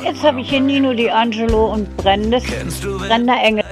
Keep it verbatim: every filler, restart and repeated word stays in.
Jetzt habe ich hier Nino D'Angelo und Brennendes, Brenda Engel.